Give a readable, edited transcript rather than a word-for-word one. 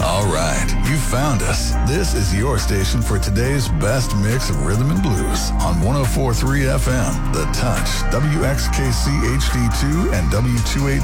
All right, you found us. This is your station for today's best mix of rhythm and blues on 104.3 FM, The Touch, WXKC HD2 and W28